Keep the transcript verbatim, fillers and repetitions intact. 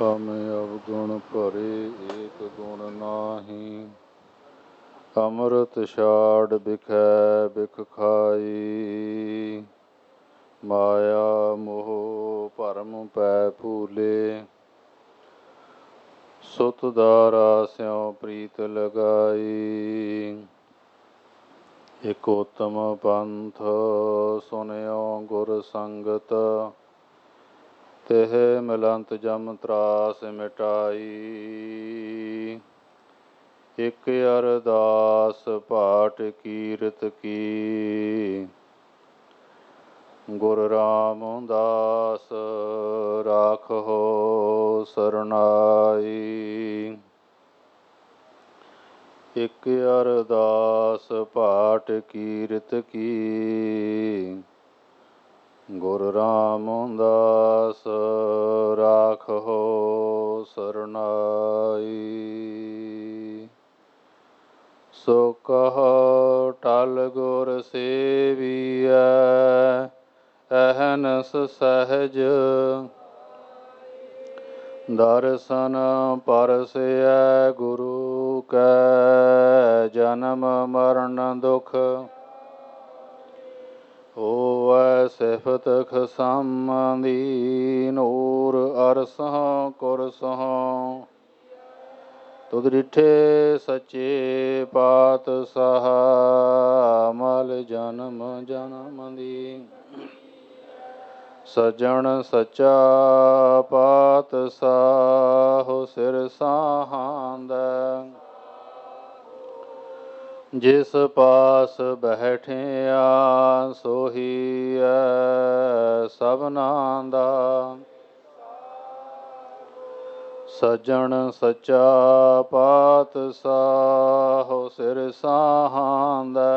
ਹਮੇ ਅਵਗੁਣ ਭਰੇ ਏਕ ਗੁਣ ਨਾਹੀ। ਅੰਮ੍ਰਿਤ ਛਾੜ ਬਿਖੈ ਬਿਖ ਖਾਈ। ਮਾਇਆ ਮੋਹ ਭਰਮ ਪੈ ਭੂਲੇ। ਸੁਤ ਦਾਰਾ ਸਿਉ ਪ੍ਰੀਤ ਲਗਾਈ। ਇਕ ਉਤਮ ਪੰਥ ਸੁਨਿਓ ਗੁਰ ਸੰਗਤ। ਤਿਹ ਮਿਲੰਤ ਜਮ ਤਰਾਸ ਮਿਟਾਈ। ਇਕ ਅਰਦਾਸ ਪਾਠ ਕੀਰਤ ਕੀ। ਗੁਰ ਰਾਮਦਾਸ ਰਾਖਹੁ ਸਰਨਾਈ। ਇਕ ਅਰਦਾਸ ਪਾਠ ਕੀਰਤ ਕੀ। ਗੁਰ ਰਾਮਦਾਸ ਰਾਖਹੁ ਸਰਨਾਈ। ਸੋ ਕਹੋ ਟਲ ਗੁਰ ਸੇਵੀਐ ਅਹਨਸ ਸਹਿਜ। ਦਰਸ਼ਨ ਪਰਸੈ ਗੁਰੂ ਕੈ ਜਨਮ ਮਰਨ ਦੁਖ। ਹੋਵੈ ਸਿਫਤ ਖਸਮਦੀ ਨੂਰ ਅਰਸਹੁ ਕੁਰਸਹੁ। ਤੁਧ ਡਿਠੇ ਸੱਚੇ ਪਾਤਸ਼ਾਹ ਮਲ ਜਨਮ ਜਨਮ ਦੀ। ਸੱਜਣ ਸੱਚਾ ਪਾਤਸ਼ਾਹ ਸਿਰ ਸਾਹਾਂਦੈ। ਜਿਸ ਪਾਸ ਬੈਠਿਆ ਸੋਹੀਐ ਸਭਨਾ ਦਾ। ਸੱਜਣ ਸੱਚਾ ਪਾਤਸ਼ਾਹ ਸਿਰ ਸਾਹਾਂਦੈ।